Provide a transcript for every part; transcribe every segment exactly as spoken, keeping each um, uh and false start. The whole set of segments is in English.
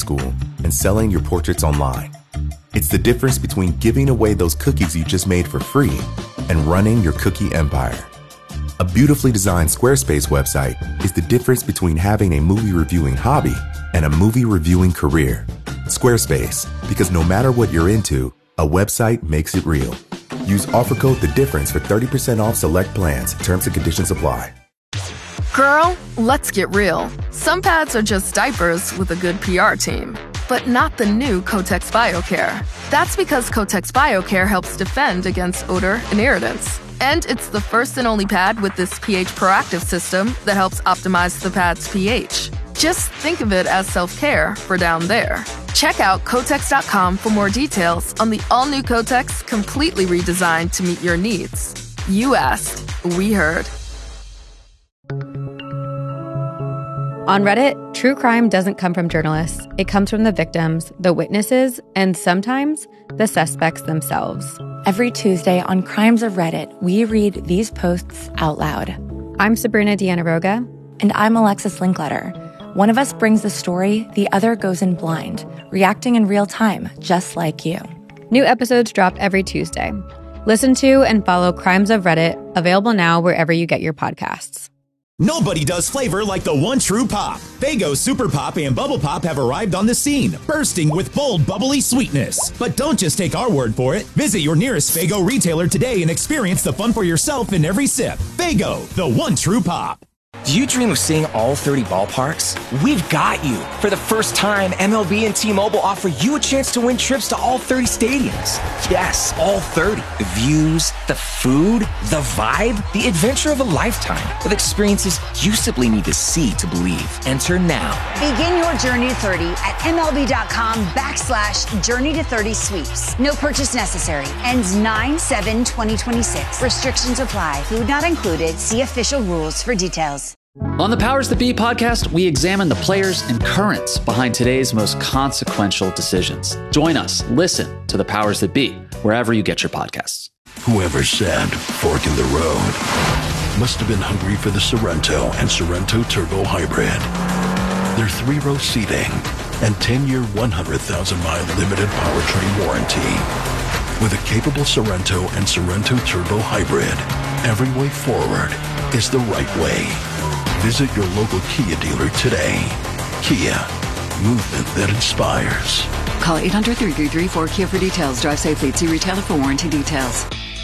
school and selling your portraits online. It's the difference between giving away those cookies you just made for free and running your cookie empire. A beautifully designed Squarespace website is the difference between having a movie reviewing hobby and a movie reviewing career. Squarespace, because no matter what you're into, a website makes it real. Use offer code The Difference for thirty percent off select plans. Terms and conditions apply. Girl, let's get real. Some pads are just diapers with a good P R team, but not the new Kotex BioCare. That's because Kotex BioCare helps defend against odor and irritants. And it's the first and only pad with this pH proactive system that helps optimize the pad's pH. Just think of it as self-care for down there. Check out Kotex dot com for more details on the all-new Kotex, completely redesigned to meet your needs. You asked, we heard. On Reddit, true crime doesn't come from journalists. It comes from the victims, the witnesses, and sometimes the suspects themselves. Every Tuesday on Crimes of Reddit, we read these posts out loud. I'm Sabrina Diana-Roga. And I'm Alexis Linkletter. One of us brings the story, the other goes in blind, reacting in real time, just like you. New episodes drop every Tuesday. Listen to and follow Crimes of Reddit, available now wherever you get your podcasts. Nobody does flavor like the one true pop. Faygo Super Pop and Bubble Pop have arrived on the scene, bursting with bold, bubbly sweetness. But don't just take our word for it. Visit your nearest Faygo retailer today and experience the fun for yourself in every sip. Faygo, the one true pop. Do you dream of seeing all thirty ballparks? We've got you. For the first time, M L B and T-Mobile offer you a chance to win trips to all thirty stadiums. Yes, all thirty. The views, the food, the vibe, the adventure of a lifetime with experiences you simply need to see to believe. Enter now. Begin your journey to thirty at MLB.com backslash journey to thirty sweeps. No purchase necessary. Ends nine seven twenty twenty-six. Restrictions apply. Food not included. See official rules for details. On the Powers That Be podcast, we examine the players and currents behind today's most consequential decisions. Join us. Listen to the Powers That Be, wherever you get your podcasts. Whoever said fork in the road must have been hungry for the Sorrento and Sorrento Turbo Hybrid. Their three-row seating and ten-year, one hundred thousand mile limited powertrain warranty. With a capable Sorrento and Sorrento Turbo Hybrid, every way forward is the right way. Visit your local Kia dealer today. Kia, movement that inspires. Call eight hundred, three three three, four Kia for details. Drive safely. See retailer for warranty details.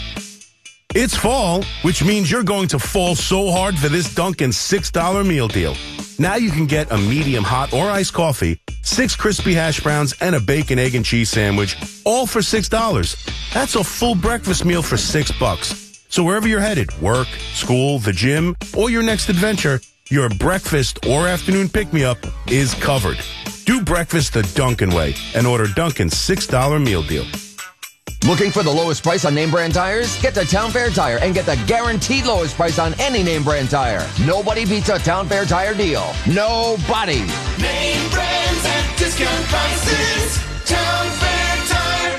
It's fall, which means you're going to fall so hard for this Dunkin' six dollar meal deal. Now you can get a medium hot or iced coffee, six crispy hash browns, and a bacon, egg, and cheese sandwich, all for six dollars. That's a full breakfast meal for six bucks. So wherever you're headed, work, school, the gym, or your next adventure, your breakfast or afternoon pick-me-up is covered. Do breakfast the Dunkin' way and order Dunkin's six dollar meal deal. Looking for the lowest price on name brand tires? Get to Town Fair Tire and get the guaranteed lowest price on any name brand tire. Nobody beats a Town Fair Tire deal. Nobody. Name brands at discount prices. Town Fair Tire.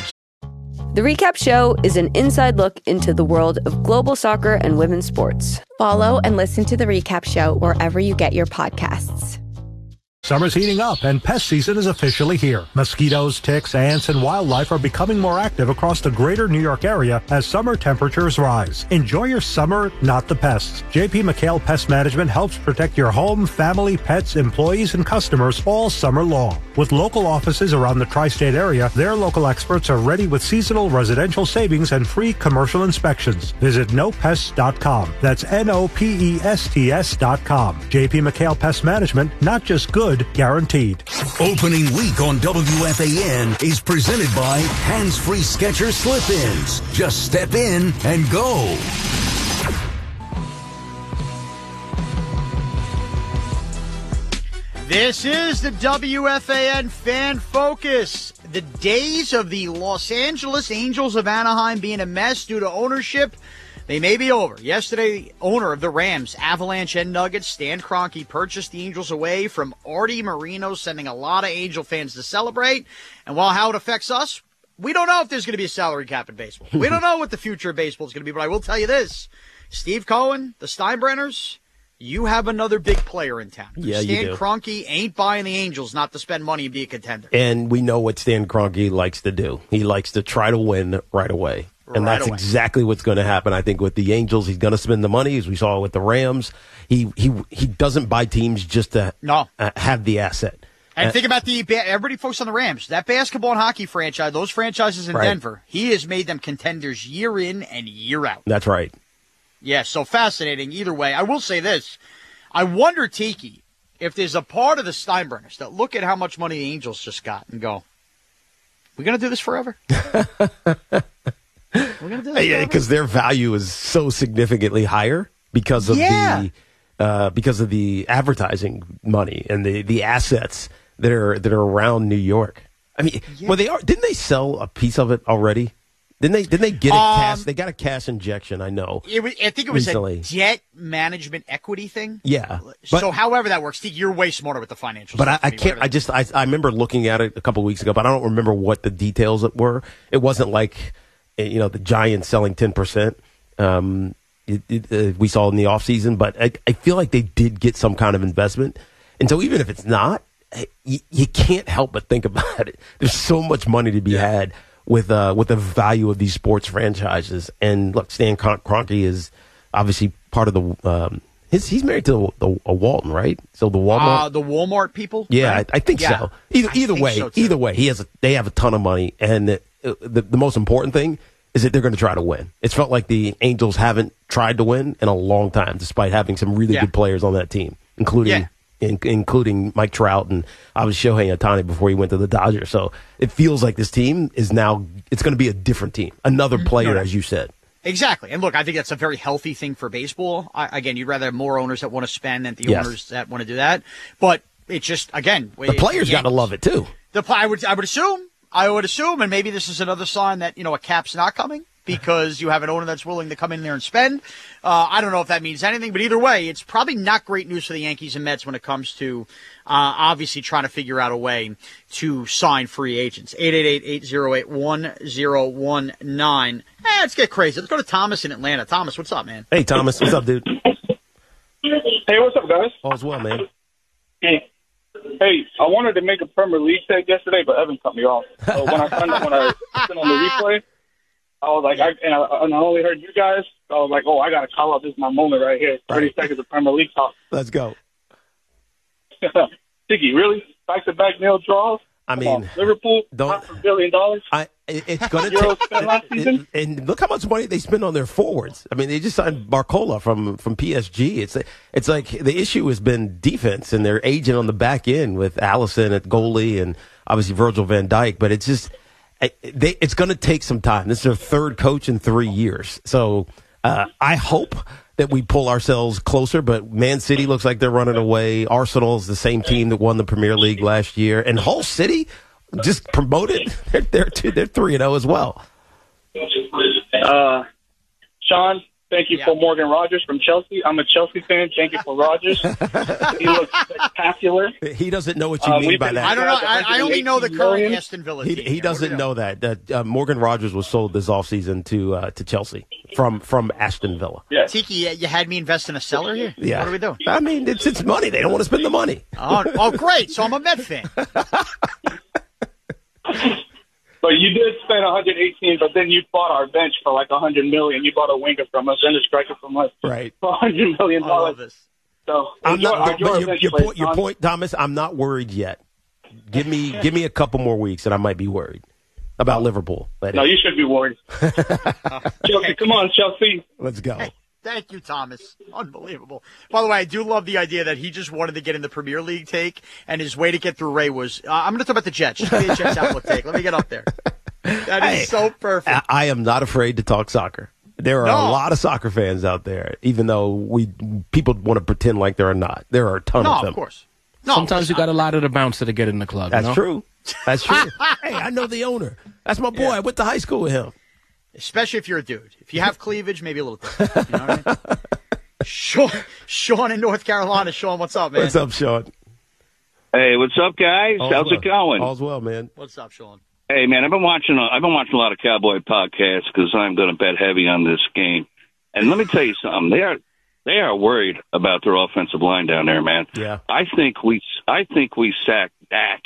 The Recap Show is an inside look into the world of global soccer and women's sports. Follow and listen to The Recap Show wherever you get your podcasts. Summer's heating up and pest season is officially here. Mosquitoes, ticks, ants, and wildlife are becoming more active across the greater New York area as summer temperatures rise. Enjoy your summer, not the pests. J P McHale Pest Management helps protect your home, family, pets, employees, and customers all summer long. With local offices around the tri-state area, their local experts are ready with seasonal residential savings and free commercial inspections. Visit no pests dot com. That's N O P E S T S dot com. J P McHale Pest Management, not just good, guaranteed. Opening week on W F A N is presented by Hands-Free Skechers Slip-Ins. Just step in and go. This is the W F A N Fan Focus. The days of the Los Angeles Angels of Anaheim being a mess due to ownership, they may be over. Yesterday, the owner of the Rams, Avalanche, and Nuggets, Stan Kroenke, purchased the Angels away from Artie Moreno, sending a lot of Angel fans to celebrate. And while how it affects us, we don't know if there's going to be a salary cap in baseball. We don't know what the future of baseball is going to be, but I will tell you this. Steve Cohen, the Steinbrenners, you have another big player in town. Yeah, Stan you do. Kroenke ain't buying the Angels not to spend money and be a contender. And we know what Stan Kroenke likes to do. He likes to try to win right away. And Right that's away. exactly what's going to happen. I think with the Angels, he's going to spend the money, as we saw with the Rams. He he he doesn't buy teams just to no. uh, have the asset. And Uh, think about the everybody focused on the Rams. That basketball and hockey franchise, those franchises in Right. Denver, he has made them contenders year in and year out. That's right. Yeah, so fascinating either way. I will say this. I wonder, Tiki, if there's a part of the Steinbrenners that look at how much money the Angels just got and go, we going to do this forever? We're going to do this Yeah, forever? because their value is so significantly higher because of Yeah. the uh, because of the advertising money and the, the assets that are that are around New York. I mean, well, they are. Didn't they sell a piece of it already? Didn't they? Didn't they get a Um, cash? They got a cash injection. I know. It was, I think it was recently. a debt management equity thing. Yeah, so however that works, Tiki, you're way smarter with the financials. But I, I can't. I just. I, I remember looking at it a couple of weeks ago, but I don't remember what the details it were. It wasn't like, you know, the Giants selling ten percent. Um, it, it, uh, we saw in the offseason, but I, I feel like they did get some kind of investment, and so even if it's not, you, you can't help but think about it. There's so much money to be had with uh, with the value of these sports franchises. And look, Stan Kron- Kroenke is obviously part of the. Um, his, he's married to the, a Walton, right? So the Walmart, Uh, the Walmart people? yeah, right? I, I think Yeah. so. Either I either think way, so, too. either way, he has a, they have a ton of money, and uh, the the most important thing is that they're going to try to win. It's felt like the Angels haven't tried to win in a long time, despite having some really Yeah. good players on that team, including. Yeah. In, including Mike Trout and obviously Shohei Ohtani before he went to the Dodgers. So it feels like this team is now, it's going to be a different team. Another player, No, no. as you said. Exactly. And look, I think that's a very healthy thing for baseball. I, again, you'd rather have more owners that want to spend than the Yes. owners that want to do that. But it's just, again, The players got to love it too. The pl- I would, I would assume, I would assume, and maybe this is another sign that, you know, a cap's not coming because you have an owner that's willing to come in there and spend. Uh, I don't know if that means anything, but either way, it's probably not great news for the Yankees and Mets when it comes to uh, obviously trying to figure out a way to sign free agents. eight eight eight, eight oh eight, one oh one nine. Eh, let's get crazy. Let's go to Thomas in Atlanta. Thomas, what's up, man? Hey, Thomas. What's up, dude? Hey, what's up, guys? All's well, man. Hey, hey, I wanted to make a Premier League take yesterday, but Evan cut me off. So when I found out when I listened on the replay, I was like, I, and, I, and I only heard you guys. I was like, oh, I got to call out. This is my moment right here. thirty seconds of Premier League talk. Let's go. Tiki, really? Back-to-back nil draws? I Come mean, on. Liverpool, don't- half a billion dollars? I, it- it's going to Euros spent last season? take, and look how much money they spend on their forwards. I mean, they just signed Barcola from from P S G. It's it's like the issue has been defense and their agent on the back end with Allison at goalie and obviously Virgil van Dijk. But it's just they, it's going to take some time. This is their third coach in three years, so uh, I hope that we pull ourselves closer. But Man City looks like they're running away. Arsenal is the same team that won the Premier League last year, and Hull City just promoted. They're they're two, they're three and zero as well. Uh, Sean, thank you for Morgan Rogers from Chelsea. I'm a Chelsea fan. Thank you for Rogers. He looks spectacular. He doesn't know what you Uh, mean we've by been- that. I don't know. I, I only know the current million. Aston Villa He, team. he doesn't know that that uh, Morgan Rogers was sold this offseason to uh, to Chelsea from from Aston Villa. Yeah. Tiki, you- you had me invest in a seller here? Yeah. What are we doing? I mean, it's it's money. They don't want to spend the money. Oh, oh, great. So I'm a Met fan. But you did spend one hundred eighteen, but then you bought our bench for like one hundred million. You bought a winger from us and a striker from us Right. for one hundred million I love dollars. this. So I'm enjoy, not. enjoy But our your, bench your players, point, your Sean. point, Thomas. I'm not worried yet. Give me give me a couple more weeks, and I might be worried about Liverpool. But No, you should be worried. Chelsea, come on, Chelsea. let's go. Thank you, Thomas. Unbelievable. By the way, I do love the idea that he just wanted to get in the Premier League take, and his way to get through Ray was, uh, I'm going to talk about the Jets. Just give me a Jets outlook take. Let me get up there. That is Hey, so perfect. I, I am not afraid to talk soccer. There are No. a lot of soccer fans out there, even though we people want to pretend like there are not. There are a ton No, of them. of course. No, Sometimes you got a lot of the bouncer to get in the club. That's you know? true. That's true. Hey, I know the owner. That's my boy. Yeah. I went to high school with him. Especially if you're a dude. If you have cleavage, maybe a little different. You know what I mean? Sean, Sean in North Carolina. Sean, what's up, man? What's up, Sean? Hey, what's up, guys? All's How's well. it going? All's well, man. What's up, Sean? Hey, man, I've been watching. A, I've been watching a lot of Cowboy podcasts because I'm going to bet heavy on this game. And let me tell you something. They are they are worried about their offensive line down there, man. Yeah. I think we, I think we sacked Dak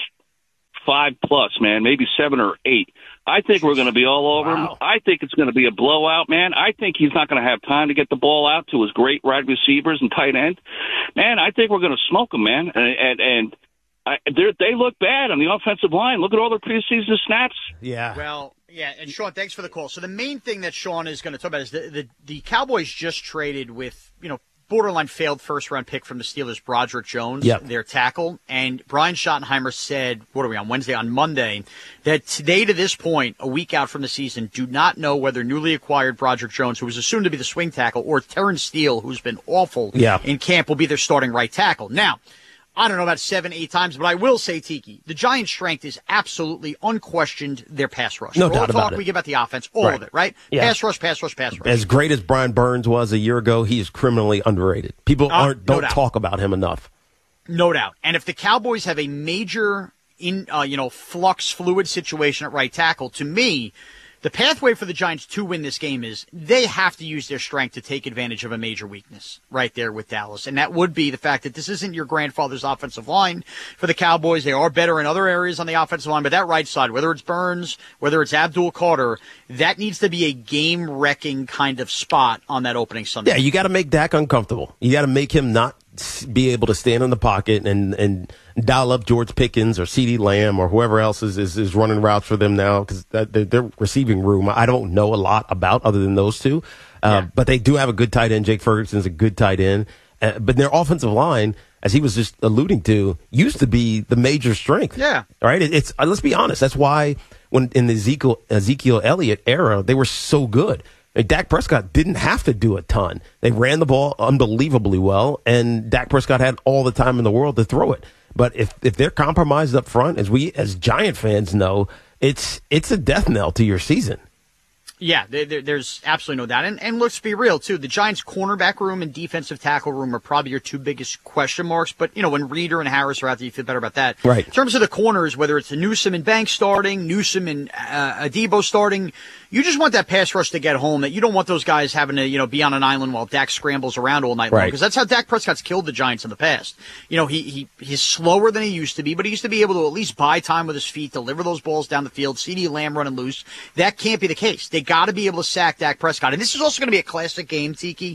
five plus, man, maybe seven or eight. I think we're going to be all over Wow. him. I think it's going to be a blowout, man. I think he's not going to have time to get the ball out to his great wide receivers and tight end. Man, I think we're going to smoke him, man. And and, and I, they look bad on the offensive line. Look at all their preseason snaps. Yeah. Well, yeah, and Sean, thanks for the call. So the main thing that Sean is going to talk about is the, the, the Cowboys just traded with, you know, borderline failed first-round pick from the Steelers, Broderick Jones, Yep. their tackle. And Brian Schottenheimer said, what are we on, Wednesday, on Monday, that today to this point, a week out from the season, do not know whether newly acquired Broderick Jones, who was assumed to be the swing tackle, or Terrence Steele, who's been awful Yeah. in camp, will be their starting right tackle. Now, I don't know about seven, eight times, but I will say, Tiki, the Giants' strength is absolutely unquestioned their pass rush. No For all doubt the about talk it. we give about the offense, all Right. of it, right? Yeah. Pass rush, pass rush, pass rush. As great as Brian Burns was a year ago, he is criminally underrated. People Uh, aren't no don't doubt. talk about him enough. No doubt. And if the Cowboys have a major, in uh, you know, flux, fluid situation at right tackle, to me, the pathway for the Giants to win this game is they have to use their strength to take advantage of a major weakness right there with Dallas. And that would be the fact that this isn't your grandfather's offensive line for the Cowboys. They are better in other areas on the offensive line, but that right side, whether it's Burns, whether it's Abdul Carter, that needs to be a game-wrecking kind of spot on that opening Sunday. Yeah, you got to make Dak uncomfortable. You got to make him not s- be able to stand in the pocket and, and dial up George Pickens or CeeDee Lamb or whoever else is, is, is running routes for them now, because their, their receiving room, I don't know a lot about other than those two. Uh, yeah. But they do have a good tight end. Jake Ferguson's a good tight end. Uh, but their offensive line, as he was just alluding to, used to be the major strength. Yeah. All right. It, it's uh, let's be honest. That's why when in the Ezekiel Ezekiel Elliott era, they were so good. Like, Dak Prescott didn't have to do a ton. They ran the ball unbelievably well, and Dak Prescott had all the time in the world to throw it. But if if they're compromised up front, as we as Giant fans know, it's it's a death knell to your season. Yeah, there, there, there's absolutely no doubt. And, and let's be real, too. The Giants' cornerback room and defensive tackle room are probably your two biggest question marks. But, you know, when Reeder and Harris are out there, you feel better about that. Right. In terms of the corners, whether it's Newsome and Banks starting, Newsome and uh, Adebo starting, you just want that pass rush to get home. That you don't want those guys having to, you know, be on an island while Dak scrambles around all night long. Right. Because that's how Dak Prescott's killed the Giants in the past. You know, he, he he's slower than he used to be, but he used to be able to at least buy time with his feet, deliver those balls down the field, CeeDee Lamb running loose. That can't be the case. They got to be able to sack Dak Prescott. And this is also going to be a classic game, Tiki,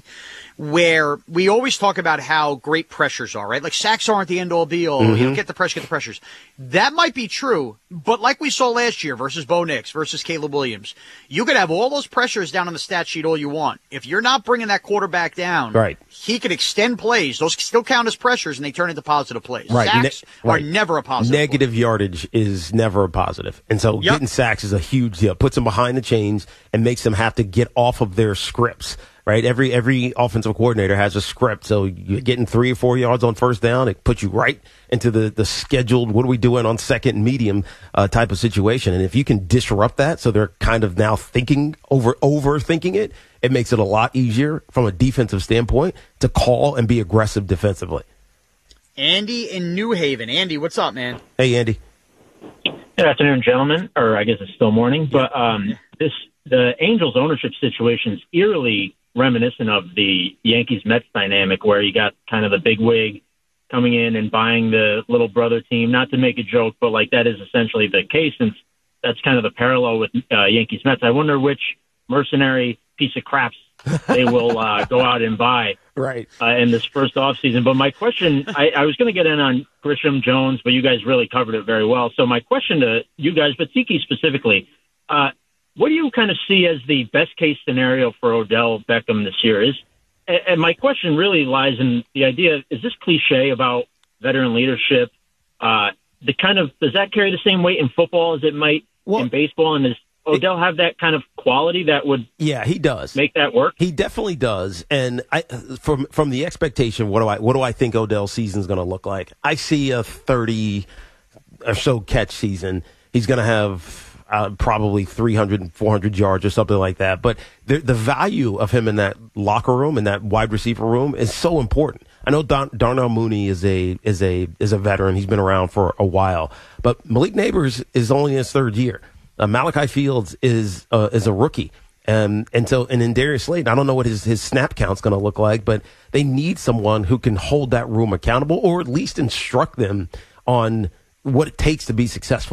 where we always talk about how great pressures are, right? Like sacks aren't the end-all be-all. Mm-hmm. You know, get the pressure, get the pressures. That might be true, but like we saw last year versus Bo Nix, versus Caleb Williams, you could have all those pressures down on the stat sheet all you want. If you're not bringing that quarterback down, right, he could extend plays. Those still count as pressures, and they turn into positive plays. Right. Sacks Ne- are right. never a positive. Negative yardage is never a positive. And so Yep. getting sacks is a huge deal. Puts them behind the chains and makes them have to get off of their scripts. Right, every every offensive coordinator has a script, so you're getting three or four yards on first down. It puts you right into the, the scheduled, what are we doing on second and medium uh, type of situation. And if you can disrupt that, so they're kind of now thinking over overthinking it, it makes it a lot easier from a defensive standpoint to call and be aggressive defensively. Andy in New Haven. Andy, what's up, man? Hey, Andy. Good afternoon, gentlemen, or I guess it's still morning. But um, this the Angels ownership situation is eerily reminiscent of the Yankees-Mets dynamic, where you got kind of the big wig coming in and buying the little brother team. Not to make a joke, but like that is essentially the case, since that's kind of the parallel with uh, Yankees-Mets. I wonder which mercenary piece of craps they will uh, go out and buy right uh, in this first offseason. But my question, I, I was going to get in on Grisham, Jones, but you guys really covered it very well. So my question to you guys, but Tiki specifically, uh, what do you kind of see as the best case scenario for Odell Beckham this year? Is and my question really lies in the idea: is this cliche about veteran leadership? Uh, the kind of does that carry the same weight in football as it might well, in baseball? And does Odell have that kind of quality that would yeah he does make that work? He definitely does. And I from from the expectation, what do I what do I think Odell's season is going to look like? I see a thirty or so catch season. He's going to have Uh, probably three hundred and four hundred yards or something like that. But the, the value of him in that locker room, in that wide receiver room, is so important. I know Don, Darnell Mooney is a is a is a veteran. He's been around for a while. But Malik Neighbors is only in his third year. Uh, Malachi Fields is uh, is a rookie. Um, and so, and in Darius Slayton, I don't know what his, his snap count's going to look like, but they need someone who can hold that room accountable or at least instruct them on what it takes to be successful.